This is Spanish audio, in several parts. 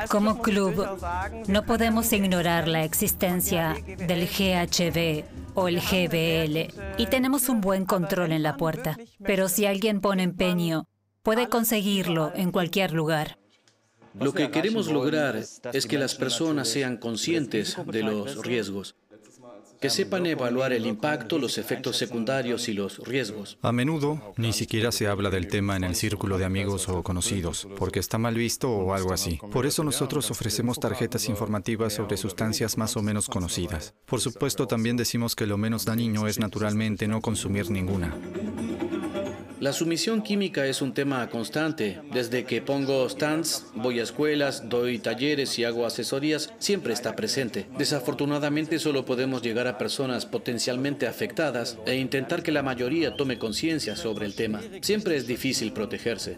Como club, no podemos ignorar la existencia del GHB o el GBL y tenemos un buen control en la puerta. Pero si alguien pone empeño, puede conseguirlo en cualquier lugar. Lo que queremos lograr es que las personas sean conscientes de los riesgos, que sepan evaluar el impacto, los efectos secundarios y los riesgos. A menudo ni siquiera se habla del tema en el círculo de amigos o conocidos, porque está mal visto o algo así. Por eso nosotros ofrecemos tarjetas informativas sobre sustancias más o menos conocidas. Por supuesto, también decimos que lo menos dañino es naturalmente no consumir ninguna. La sumisión química es un tema constante. Desde que pongo stands, voy a escuelas, doy talleres y hago asesorías, siempre está presente. Desafortunadamente solo podemos llegar a personas potencialmente afectadas e intentar que la mayoría tome conciencia sobre el tema. Siempre es difícil protegerse.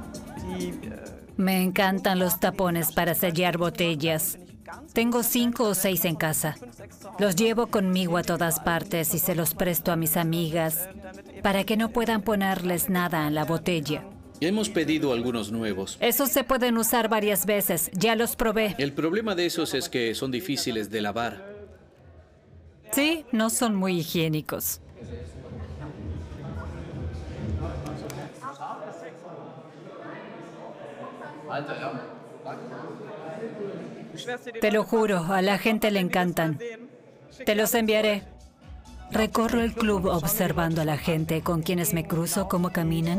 Me encantan los tapones para sellar botellas. Tengo 5 o 6 en casa. Los llevo conmigo a todas partes y se los presto a mis amigas para que no puedan ponerles nada en la botella. Hemos pedido algunos nuevos. Esos se pueden usar varias veces. Ya los probé. El problema de esos es que son difíciles de lavar. Sí, no son muy higiénicos. Te lo juro, a la gente le encantan. Te los enviaré. Recorro el club observando a la gente con quienes me cruzo, cómo caminan.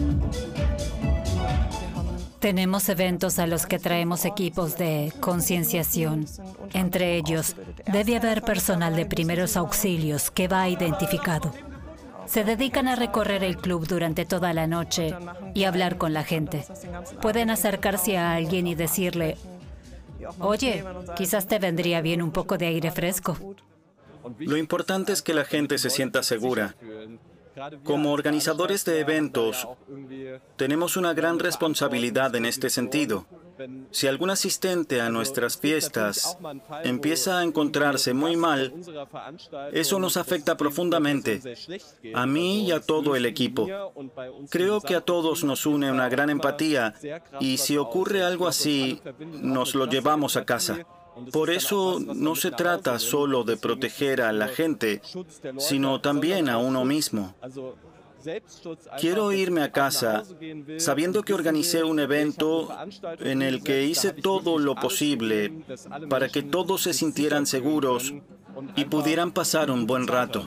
Tenemos eventos a los que traemos equipos de concienciación. Entre ellos, debe haber personal de primeros auxilios que va identificado. Se dedican a recorrer el club durante toda la noche y hablar con la gente. Pueden acercarse a alguien y decirle: oye, quizás te vendría bien un poco de aire fresco. Lo importante es que la gente se sienta segura. Como organizadores de eventos, tenemos una gran responsabilidad en este sentido. Si algún asistente a nuestras fiestas empieza a encontrarse muy mal, eso nos afecta profundamente, a mí y a todo el equipo. Creo que a todos nos une una gran empatía y si ocurre algo así, nos lo llevamos a casa. Por eso no se trata solo de proteger a la gente, sino también a uno mismo. Quiero irme a casa sabiendo que organicé un evento en el que hice todo lo posible para que todos se sintieran seguros y pudieran pasar un buen rato.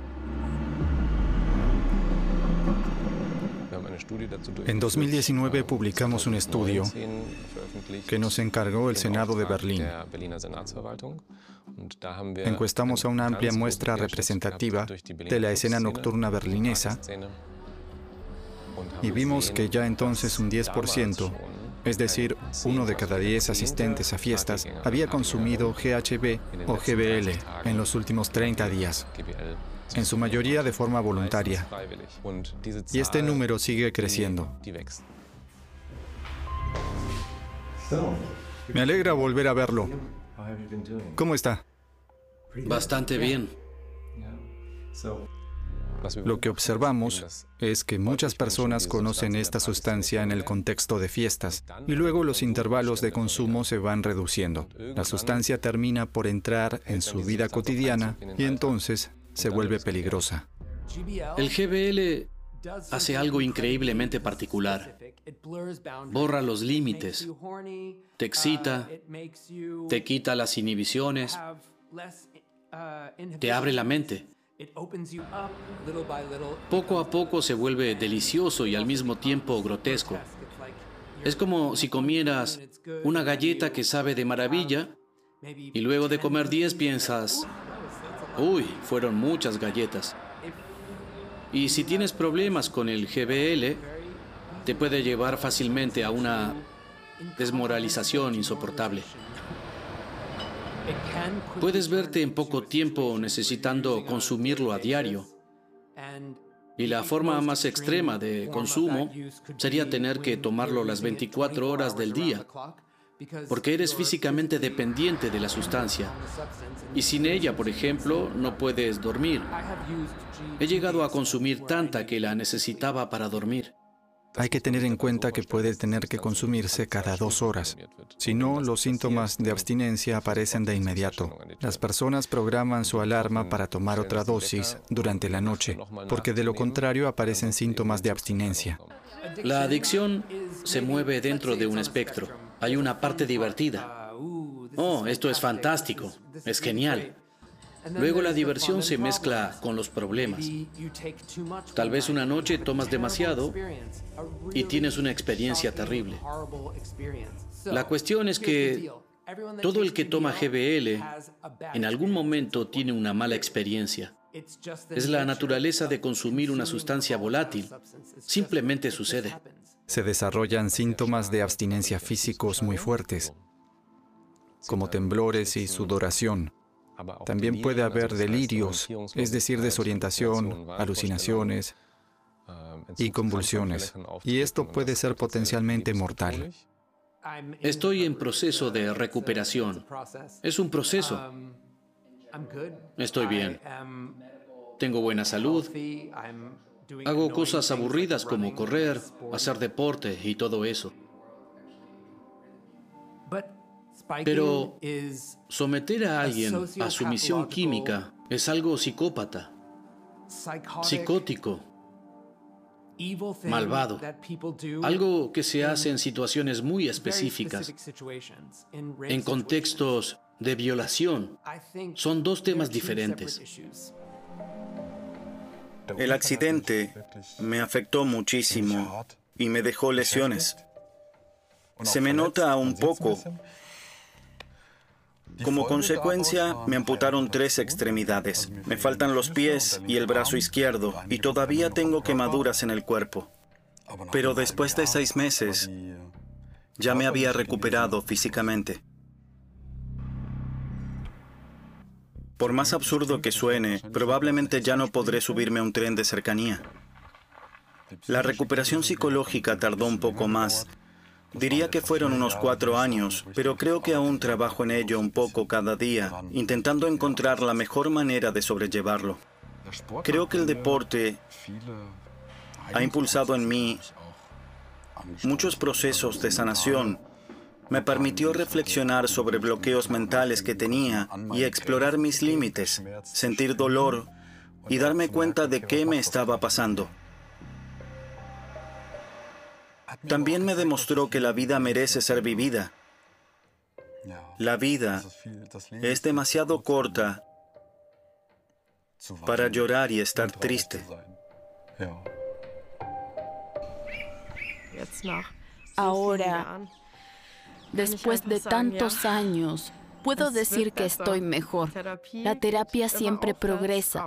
En 2019 publicamos un estudio que nos encargó el Senado de Berlín. Encuestamos a una amplia muestra representativa de la escena nocturna berlinesa y vimos que ya entonces un 10%, es decir, 1 de cada 10 asistentes a fiestas, había consumido GHB o GBL en los últimos 30 días. En su mayoría de forma voluntaria. Y este número sigue creciendo. Me alegra volver a verlo. ¿Cómo está? Bastante bien. Lo que observamos es que muchas personas conocen esta sustancia en el contexto de fiestas y luego los intervalos de consumo se van reduciendo. La sustancia termina por entrar en su vida cotidiana y entonces se vuelve peligrosa. El GBL hace algo increíblemente particular. Borra los límites, te excita, te quita las inhibiciones, te abre la mente. Poco a poco se vuelve delicioso y al mismo tiempo grotesco. Es como si comieras una galleta que sabe de maravilla y luego de comer 10 piensas: uy, fueron muchas galletas. Y si tienes problemas con el GBL, te puede llevar fácilmente a una desmoralización insoportable. Puedes verte en poco tiempo necesitando consumirlo a diario. Y la forma más extrema de consumo sería tener que tomarlo las 24 horas del día, porque eres físicamente dependiente de la sustancia. Y sin ella, por ejemplo, no puedes dormir. He llegado a consumir tanta que la necesitaba para dormir. Hay que tener en cuenta que puede tener que consumirse cada 2 horas. Si no, los síntomas de abstinencia aparecen de inmediato. Las personas programan su alarma para tomar otra dosis durante la noche, porque de lo contrario aparecen síntomas de abstinencia. La adicción se mueve dentro de un espectro. Hay una parte divertida. Oh, esto es fantástico, es genial. Luego la diversión se mezcla con los problemas. Tal vez una noche tomas demasiado y tienes una experiencia terrible. La cuestión es que todo el que toma GBL en algún momento tiene una mala experiencia. Es la naturaleza de consumir una sustancia volátil. Simplemente sucede. Se desarrollan síntomas de abstinencia físicos muy fuertes, como temblores y sudoración. También puede haber delirios, es decir, desorientación, alucinaciones y convulsiones. Y esto puede ser potencialmente mortal. Estoy en proceso de recuperación. Es un proceso. Estoy bien. Tengo buena salud. Hago cosas aburridas como correr, hacer deporte y todo eso. Pero someter a alguien a sumisión química es algo psicópata, psicótico, malvado, algo que se hace en situaciones muy específicas, en contextos de violación. Son 2 temas diferentes. El accidente me afectó muchísimo y me dejó lesiones. Se me nota un poco. Como consecuencia, me amputaron 3 extremidades. Me faltan los pies y el brazo izquierdo, y todavía tengo quemaduras en el cuerpo. Pero después de 6 meses, ya me había recuperado físicamente. Por más absurdo que suene, probablemente ya no podré subirme a un tren de cercanía. La recuperación psicológica tardó un poco más. Diría que fueron unos 4 años, pero creo que aún trabajo en ello un poco cada día, intentando encontrar la mejor manera de sobrellevarlo. Creo que el deporte ha impulsado en mí muchos procesos de sanación. Me permitió reflexionar sobre bloqueos mentales que tenía y explorar mis límites, sentir dolor y darme cuenta de qué me estaba pasando. También me demostró que la vida merece ser vivida. La vida es demasiado corta para llorar y estar triste. Ahora, después de tantos años, puedo decir que estoy mejor. La terapia siempre progresa.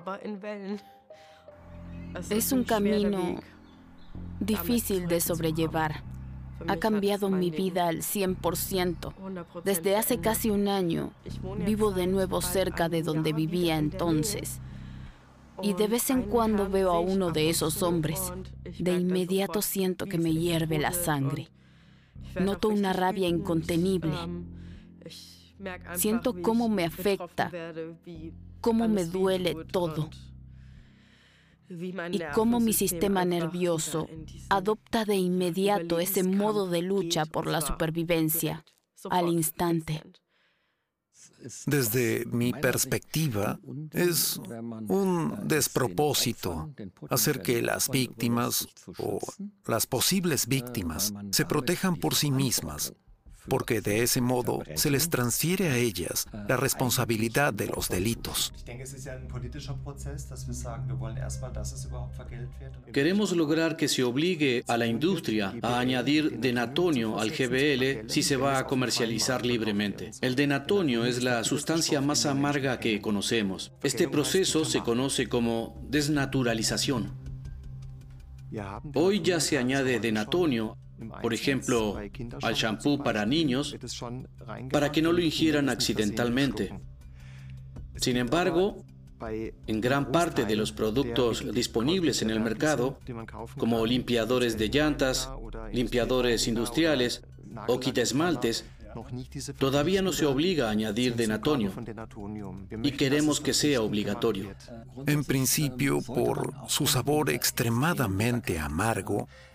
Es un camino difícil de sobrellevar. Ha cambiado mi vida al 100%. Desde hace casi un año, vivo de nuevo cerca de donde vivía entonces. Y de vez en cuando veo a uno de esos hombres. De inmediato siento que me hierve la sangre. Noto una rabia incontenible. Siento cómo me afecta, cómo me duele todo. Y cómo mi sistema nervioso adopta de inmediato ese modo de lucha por la supervivencia al instante. Desde mi perspectiva, es un despropósito hacer que las víctimas o las posibles víctimas se protejan por sí mismas, porque de ese modo se les transfiere a ellas la responsabilidad de los delitos. Queremos lograr que se obligue a la industria a añadir denatonio al GBL si se va a comercializar libremente. El denatonio es la sustancia más amarga que conocemos. Este proceso se conoce como desnaturalización. Hoy ya se añade denatonio, por ejemplo, al shampoo para niños, para que no lo ingieran accidentalmente. Sin embargo, en gran parte de los productos disponibles en el mercado, como limpiadores de llantas, limpiadores industriales o kit esmaltes, todavía no se obliga a añadir denatonio y queremos que sea obligatorio. En principio, por su sabor extremadamente amargo,